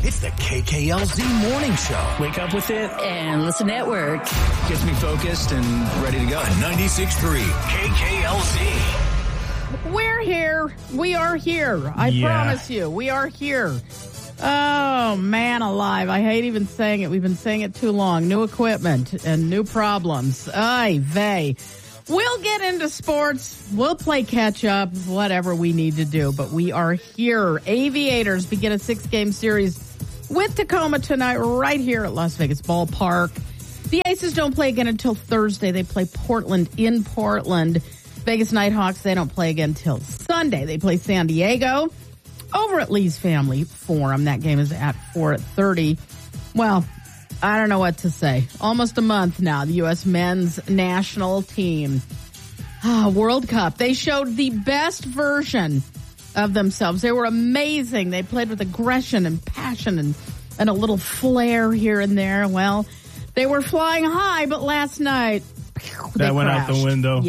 It's the KKLZ Morning Show. Wake up with it. Endless Network. Gets me focused and ready to go. On 96.3 KKLZ. We're here. We are here. I promise you. We are here. Oh, man alive. I hate even saying it. We've been saying it too long. New equipment and new problems. Ay vey. We'll get into sports. We'll play catch up, whatever we need to do. But we are here. Aviators begin a 6-game series with Tacoma tonight right here at Las Vegas Ballpark. The Aces don't play again until Thursday. They play Portland in Portland. Vegas Nighthawks, they don't play again until Sunday. They play San Diego over at Lee's Family Forum. That game is at 4:30. Well, I don't know what to say. Almost a month now, the U.S. men's national team. World Cup. They showed the best version of themselves. They were amazing. They played with aggression and passion and a little flair here and there. Well, they were flying high, but last night, that went out the window.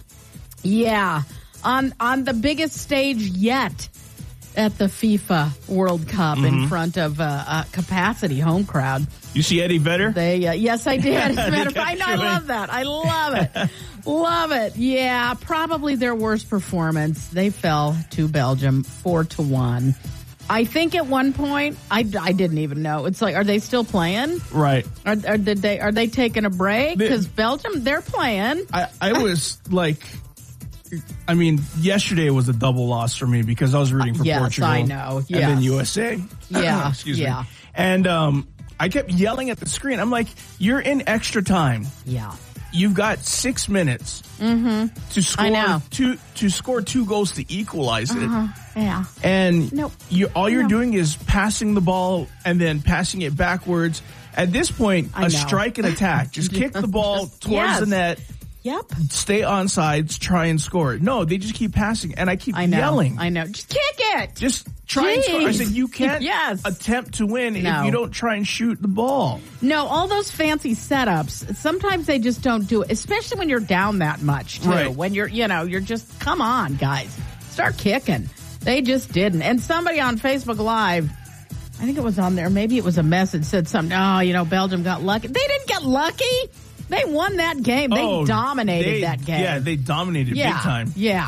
Yeah. On the biggest stage yet at the FIFA World Cup in front of a capacity home crowd. You see Eddie Vedder? Yes, I did. As a matter of fact, I love that. I love it. Love it. Yeah, probably their worst performance. They fell to Belgium 4-1. I think at one point, I didn't even know. It's like, are they still playing? Right. Are they taking a break? Because Belgium, they're playing. I was like, I mean, yesterday was a double loss for me because I was rooting for Portugal. Yes, I know. Yes. And then USA. Yeah. Excuse me. And I kept yelling at the screen. I'm like, you're in extra time. Yeah. You've got 6 minutes to score to score 2 goals to equalize it. Yeah. And you're doing is passing the ball and then passing it backwards. At this point, a strike and attack. Just kick the ball towards the net. Yep. Stay on sides, try and score. No, they just keep passing, and I keep yelling. I know. Just kick it. Just try and score. I said, you can't attempt to win if you don't try and shoot the ball. No, all those fancy setups, sometimes they just don't do it, especially when you're down that much, too. Right. When you're just, come on, guys. Start kicking. They just didn't. And somebody on Facebook Live, I think it was on there, maybe it was a message, said something, Belgium got lucky. They didn't get lucky. They won that game. They dominated that game. Yeah, they dominated big time. Yeah.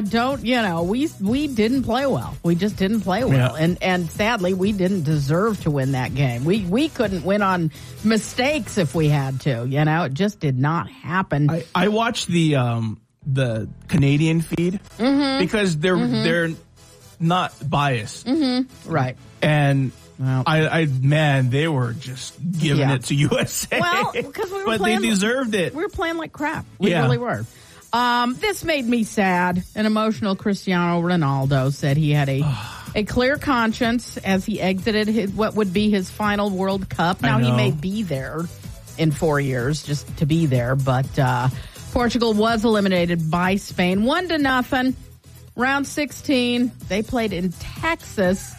We didn't play well. We just didn't play well. Yeah. And sadly, we didn't deserve to win that game. We couldn't win on mistakes if we had to. It just did not happen. I watched the Canadian feed because they're not biased. Right. And they were just giving it to USA. Well, because we were but playing, they deserved it. We were playing like crap. We really were. This made me sad. An emotional Cristiano Ronaldo said he had a clear conscience as he exited what would be his final World Cup. Now he may be there in 4 years just to be there, but Portugal was eliminated by Spain 1-0. Round 16. They played in Texas.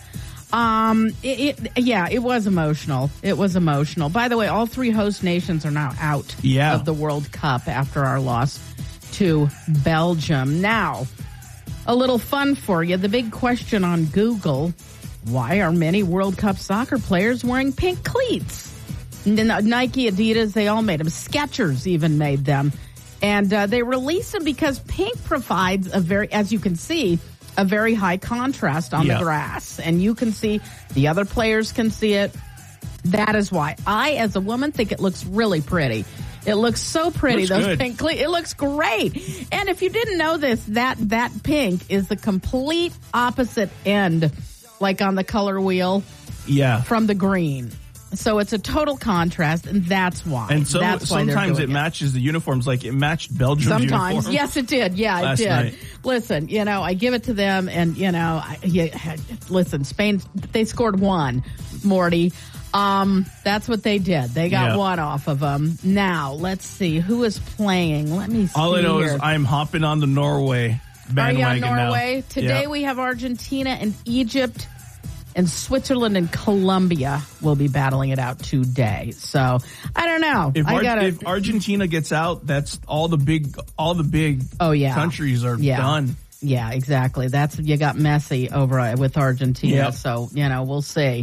It was emotional. It was emotional. By the way, all 3 host nations are now out of the World Cup after our loss to Belgium. Now, a little fun for you. The big question on Google, why are many World Cup soccer players wearing pink cleats? Nike, Adidas, they all made them. Skechers even made them. And they released them because pink provides as you can see, a very high contrast on the grass. And you can see, the other players can see it. That is why I, as a woman, think it looks really pretty. It looks so pretty, those pink cleats. It looks great. And if you didn't know this, that pink is the complete opposite end, like on the color wheel, from the green. So it's a total contrast, and that's why. And so sometimes it matches the uniforms, like it matched Belgium's uniform. Yes, it did. Yeah, it did. Night. Listen, I give it to them, and listen, Spain, they scored 1, Morty. That's what they did. They got 1 off of them. Now, let's see who is playing. Let me see. All I know is I'm hopping on the Norway bandwagon now. Are you on Norway? Today we have Argentina and Egypt. And Switzerland and Colombia will be battling it out today. So I don't know. If Argentina gets out, that's all the big countries are done. Yeah, exactly. You got Messi over with Argentina. Yep. So we'll see.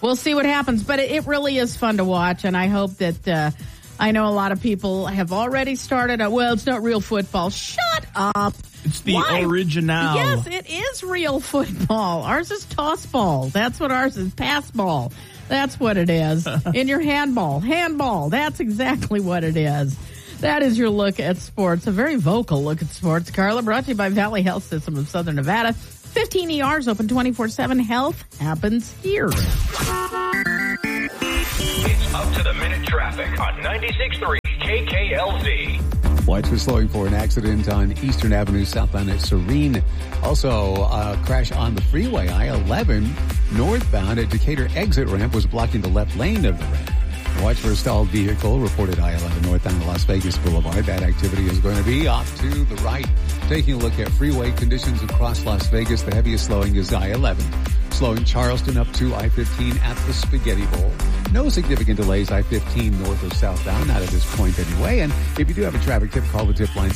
we'll see what happens. But it really is fun to watch, and I hope that I know a lot of people have already started. Well, it's not real football. Shut up. It's the original. Yes, it is real football. Ours is toss ball. That's what ours is. Pass ball. That's what it is. In your handball. Handball. That's exactly what it is. That is your look at sports. A very vocal look at sports. Carla, brought to you by Valley Health System of Southern Nevada. 15 ERs open 24/7. Health happens here. It's up to the minute traffic on 96.3 KKLZ. Watch for slowing for an accident on Eastern Avenue southbound at Serene. Also, a crash on the freeway, I-11 northbound at Decatur exit ramp was blocking the left lane of the ramp. Watch for a stalled vehicle reported I-11 northbound to Las Vegas Boulevard. That activity is going to be off to the right. Taking a look at freeway conditions across Las Vegas, the heaviest slowing is I-11. Slowing Charleston up to I-15 at the Spaghetti Bowl. No significant delays I-15 north or southbound, not at this point anyway. And if you do have a traffic tip, call the tip line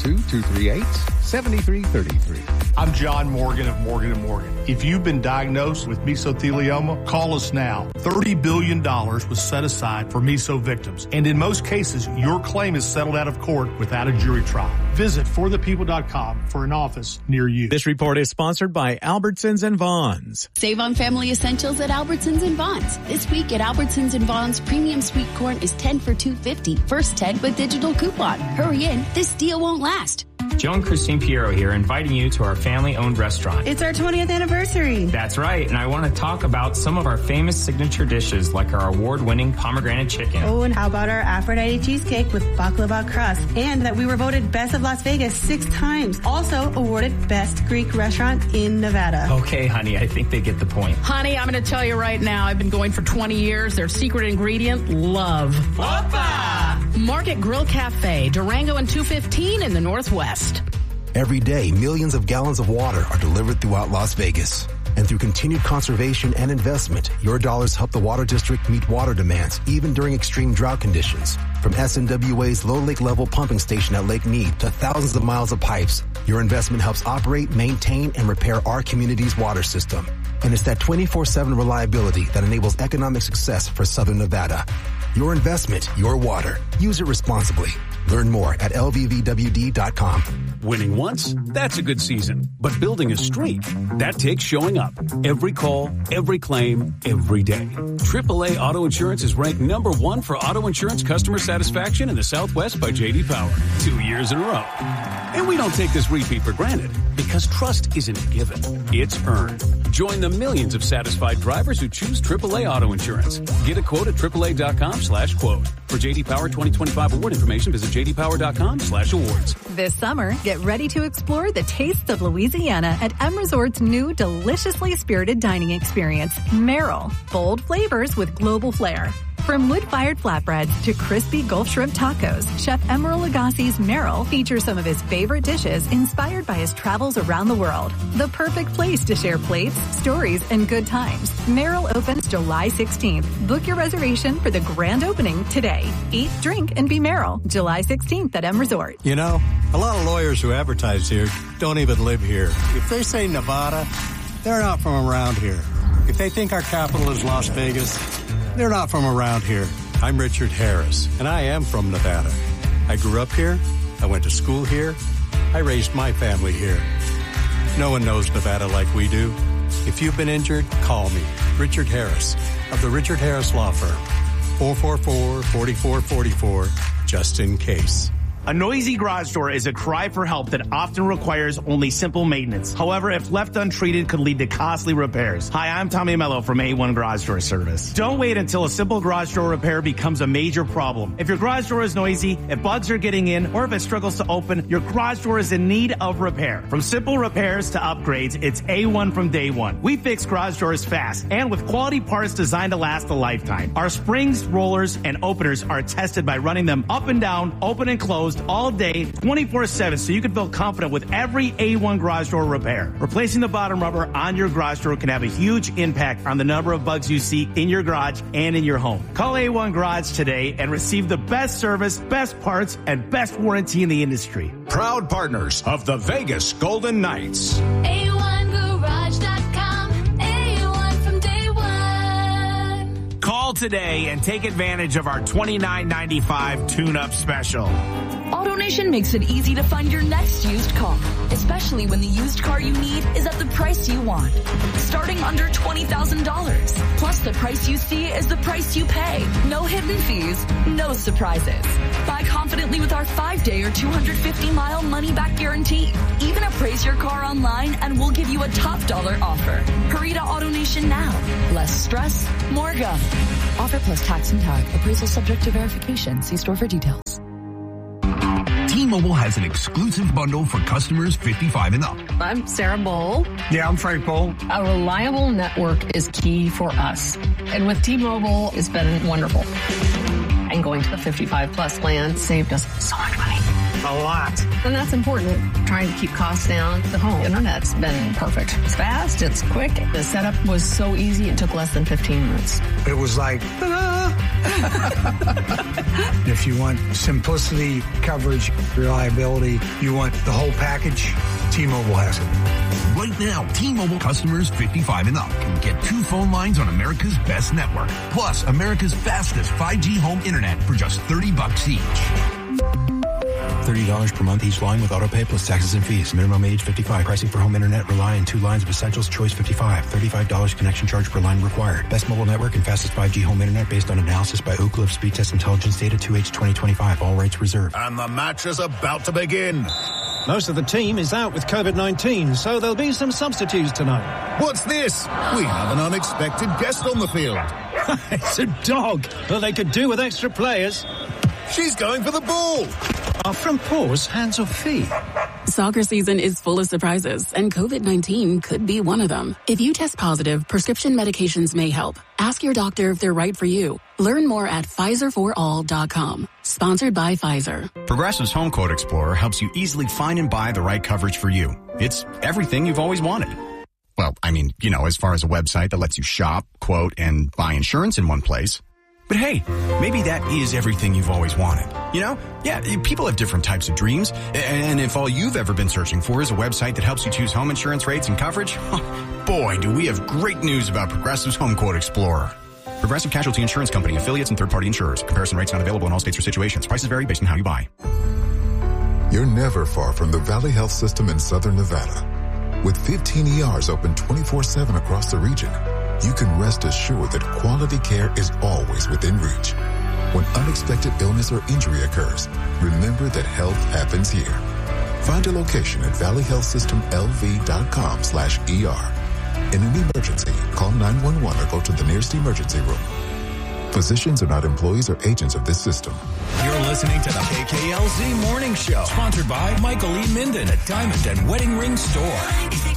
702-238-7333. I'm John Morgan of Morgan & Morgan. If you've been diagnosed with mesothelioma, call us now. $30 billion was set aside for meso victims. And in most cases, your claim is settled out of court without a jury trial. Visit forthepeople.com for an office near you. This report is sponsored by Albertsons and Vons. Save on family essentials at Albertsons and Vons. This week at Albertsons and Vons, premium sweet corn is 10 for $2.50. First 10 with digital coupon. Hurry in, this deal won't last. Joe and Christine Piero here, inviting you to our family-owned restaurant. It's our 20th anniversary. That's right, and I want to talk about some of our famous signature dishes, like our award-winning pomegranate chicken. Oh, and how about our Aphrodite cheesecake with baklava crust? And that we were voted Best of Las Vegas 6 times. Also awarded Best Greek Restaurant in Nevada. Okay, honey, I think they get the point. Honey, I'm going to tell you right now, I've been going for 20 years. Their secret ingredient, love. Opa! Market Grill Cafe, Durango and 215 in the Northwest. Every day, millions of gallons of water are delivered throughout Las Vegas. And through continued conservation and investment, your dollars help the Water District meet water demands even during extreme drought conditions. From SNWA's low lake level pumping station at Lake Mead to thousands of miles of pipes, your investment helps operate, maintain, and repair our community's water system. And it's that 24/7 reliability that enables economic success for Southern Nevada. Your investment, your water. Use it responsibly. Learn more at lvvwd.com. Winning once, that's a good season. But building a streak, that takes showing up. Every call, every claim, every day. AAA Auto Insurance is ranked #1 for auto insurance customer satisfaction in the Southwest by J.D. Power. 2 years in a row. And we don't take this repeat for granted, because trust isn't a given. It's earned. Join the millions of satisfied drivers who choose AAA Auto Insurance. Get a quote at AAA.com/quote. For J.D. Power 2025 award information, visit JDPower.com/awards. This summer, get ready to explore the tastes of Louisiana at M Resort's new deliciously spirited dining experience, Merrill. Bold flavors with global flair. From wood-fired flatbreads to crispy Gulf shrimp tacos, Chef Emeril Lagasse's Merrill features some of his favorite dishes inspired by his travels around the world. The perfect place to share plates, stories, and good times. Merrill opens July 16th. Book your reservation for the grand opening today. Eat, drink, and be Merrill. July 16th at M Resort. You know, a lot of lawyers who advertise here don't even live here. If they say Nevada, they're not from around here. If they think our capital is Las Vegas, they're not from around here. I'm Richard Harris, and I am from Nevada. I grew up here. I went to school here. I raised my family here. No one knows Nevada like we do. If you've been injured, call me, Richard Harris, of the Richard Harris Law Firm. 444-4444, just in case. A noisy garage door is a cry for help that often requires only simple maintenance. However, if left untreated, could lead to costly repairs. Hi, I'm Tommy Mello from A1 Garage Door Service. Don't wait until a simple garage door repair becomes a major problem. If your garage door is noisy, if bugs are getting in, or if it struggles to open, your garage door is in need of repair. From simple repairs to upgrades, it's A1 from day one. We fix garage doors fast and with quality parts designed to last a lifetime. Our springs, rollers, and openers are tested by running them up and down, open and closed, all day, 24/7, so you can feel confident with every A1 garage door repair. Replacing the bottom rubber on your garage door can have a huge impact on the number of bugs you see in your garage and in your home. Call A1 Garage today and receive the best service, best parts, and best warranty in the industry. Proud partners of the Vegas Golden Knights. A1Garage.com. A1 from day one. today and take advantage of our $29.95 tune-up special. AutoNation makes it easy to find your next used car, especially when the used car you need is at the price you want. Starting under $20,000. Plus, the price you see is the price you pay. No hidden fees, no surprises. Buy confidently with our 5-day or 250-mile money-back guarantee. Even appraise your car online and we'll give you a top dollar offer. Hurry to AutoNation now. Less stress, more go. Offer plus tax and tag. Appraisal subject to verification. See store for details. T-Mobile has an exclusive bundle for customers 55 and up. I'm Sarah Bowl. Yeah, I'm Frank Bowl. A reliable network is key for us. And with T-Mobile, it's been wonderful. And going to the 55 plus plan saved us so much money. A lot. And that's important. Trying to keep costs down. The home internet's been perfect. It's fast. It's quick. The setup was so easy. It took less than 15 minutes. It was like, if you want simplicity, coverage, reliability, you want the whole package, T-Mobile has it. Right now, T-Mobile customers 55 and up can get 2 phone lines on America's best network. Plus, America's fastest 5G home internet for just $30 each. $30 per month each line with autopay plus taxes and fees. Minimum age 55. Pricing for home internet rely on 2 lines of essentials. Choice 55. $35 connection charge per line required. Best mobile network and fastest 5G home internet based on analysis by Oak Cliff Speed Test Intelligence data 2H 2025. All rights reserved. And the match is about to begin. Most of the team is out with COVID-19, so there'll be some substitutes tonight. What's this? We have an unexpected guest on the field. It's a dog. Well, they could do with extra players. She's going for the ball. Are front paws hands or feet? Soccer season is full of surprises, and COVID-19 could be one of them. If you test positive, prescription medications may help. Ask your doctor if they're right for you. Learn more at PfizerForAll.com. Sponsored by Pfizer. Progressive's Home Quote Explorer helps you easily find and buy the right coverage for you. It's everything you've always wanted. Well, I mean, as far as a website that lets you shop, quote, and buy insurance in one place. But hey, maybe that is everything you've always wanted. Yeah, people have different types of dreams. And if all you've ever been searching for is a website that helps you choose home insurance rates and coverage, boy, do we have great news about Progressive's Home Quote Explorer. Progressive Casualty Insurance Company, affiliates, and third-party insurers. Comparison rates not available in all states or situations. Prices vary based on how you buy. You're never far from the Valley Health System in Southern Nevada. With 15 ERs open 24/7 across the region, you can rest assured that quality care is always within reach. When unexpected illness or injury occurs, remember that health happens here. Find a location at valleyhealthsystemlv.com/ER. In an emergency, call 911 or go to the nearest emergency room. Physicians are not employees or agents of this system. You're listening to the KKLZ Morning Show, sponsored by Michael E. Minden at Diamond and Wedding Ring Store.